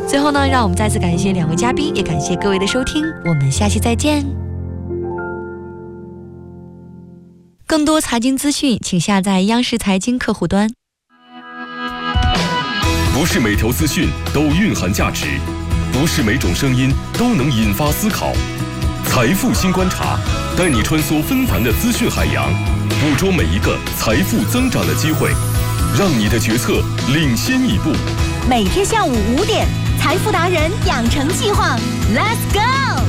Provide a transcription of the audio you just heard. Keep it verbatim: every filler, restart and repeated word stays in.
最后呢，让我们再次感谢两位嘉宾，也感谢各位的收听，我们下期再见。更多财经资讯，请下载央视财经客户端。 不是每条资讯都蕴含价值，不是每种声音都能引发思考。财富新观察，带你穿梭纷繁的资讯海洋，捕捉每一个财富增长的机会，让你的决策领先一步。 每天下午五点，财富达人养成计划 ，Let's go！